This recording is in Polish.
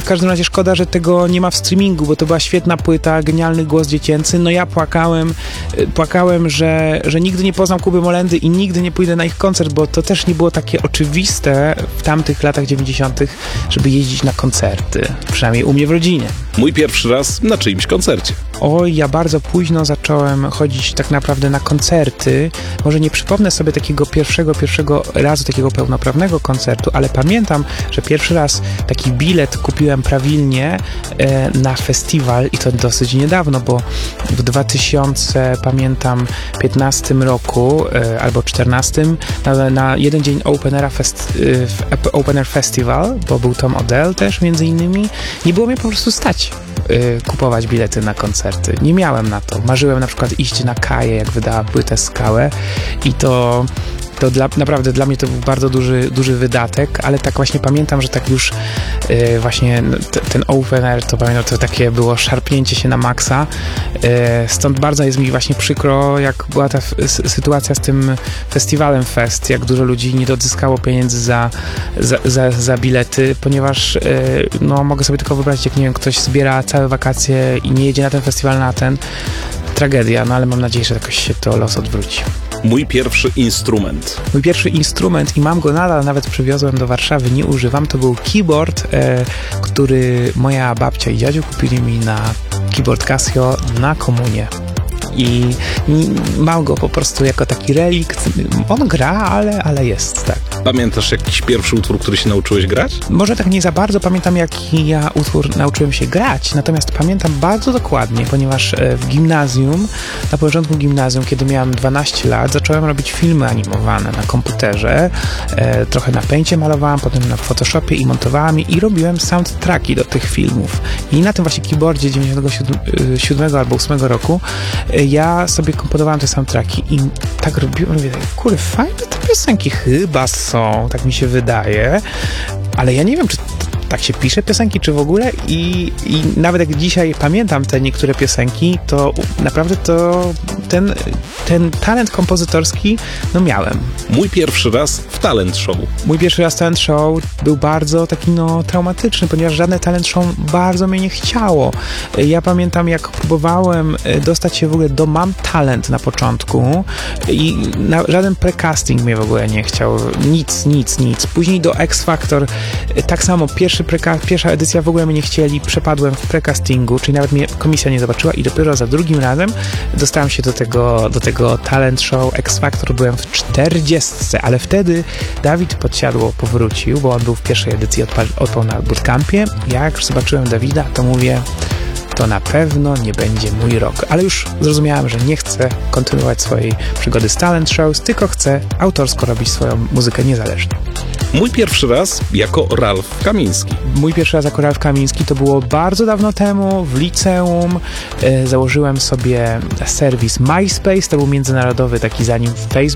każdym razie szkoda, że tego nie ma w streamingu, bo to była świetna płyta, genialny głos dziecięcy. No ja płakałem, że nigdy nie poznam Kuby Molendy i nigdy nie pójdę na ich koncert, bo to też nie było takie oczywiste w tamtych latach 90., żeby jeździć na koncerty. Przynajmniej u mnie w rodzinie. Mój pierwszy raz na czyimś koncercie. Oj, ja bardzo późno zacząłem chodzić tak naprawdę na koncerty. Może nie przypomnę sobie takiego pierwszego razu takiego pełnoprawnego koncertu, ale pamiętam, że pierwszy raz taki bilet kupiłem prawilnie na festiwal i to dosyć niedawno, bo w 2015 roku albo 14 na jeden dzień Open Air Festival, bo był Tom Odell też między innymi, nie było mnie po prostu stać kupować bilety na koncerty. Nie miałem na to. Marzyłem na przykład iść na Kaję, jak wydała płytę Skałę i to naprawdę dla mnie to był bardzo duży wydatek, ale tak właśnie pamiętam, że tak już właśnie ten Open Air, to pamiętam, to takie było szarpnięcie się na maksa. Stąd bardzo jest mi właśnie przykro, jak była ta sytuacja z tym festiwalem Fest, jak dużo ludzi nie odzyskało pieniędzy za bilety, ponieważ no, mogę sobie tylko wyobrazić, jak nie wiem, ktoś zbiera całe wakacje i nie jedzie na ten festiwal na ten. Tragedia, no ale mam nadzieję, że jakoś się to los odwróci. Mój pierwszy instrument. Mój pierwszy instrument i mam go nadal, nawet przywiozłem do Warszawy, nie używam, to był keyboard, który moja babcia i dziadziu kupili mi na keyboard Casio na komunię. I mam go po prostu jako taki relikt. On gra, ale jest, tak. Pamiętasz jakiś pierwszy utwór, który się nauczyłeś grać? Może tak nie za bardzo pamiętam, jaki ja utwór nauczyłem się grać, natomiast pamiętam bardzo dokładnie, ponieważ w gimnazjum, na początku gimnazjum, kiedy miałem 12 lat, zacząłem robić filmy animowane na komputerze. Trochę na Paincie malowałem, potem na Photoshopie i montowałem i robiłem soundtracki do tych filmów. I na tym właśnie keyboardzie 97 albo 8 roku ja sobie komponowałem te soundtracki i tak robiłem, mówię, kurde, fajne te piosenki chyba są, tak mi się wydaje, ale ja nie wiem, czy tak się pisze piosenki, czy w ogóle i nawet jak dzisiaj pamiętam te niektóre piosenki, to naprawdę to ten talent kompozytorski, no miałem. Mój pierwszy raz w talent show. Mój pierwszy raz talent show był bardzo taki traumatyczny, ponieważ żadne talent show bardzo mnie nie chciało. Ja pamiętam, jak próbowałem dostać się w ogóle do Mam Talent na początku i żaden precasting mnie w ogóle nie chciał. Nic. Później do X Factor tak samo, pierwsza edycja w ogóle mnie nie chcieli, przepadłem w precastingu, czyli nawet mnie komisja nie zobaczyła i dopiero za drugim razem dostałem się do tego talent show X Factor, byłem w 40, ale wtedy Dawid Podsiadło powrócił, bo on był w pierwszej edycji, odpał na bootcampie. Ja jak już zobaczyłem Dawida, to mówię, to na pewno nie będzie mój rok. Ale już zrozumiałem, że nie chcę kontynuować swojej przygody z talent shows, tylko chcę autorsko robić swoją muzykę niezależnie. Mój pierwszy raz jako Ralf Kamiński. Mój pierwszy raz jako Ralf Kamiński to było bardzo dawno temu, w liceum. Założyłem sobie serwis MySpace, to był międzynarodowy taki, zanim Facebook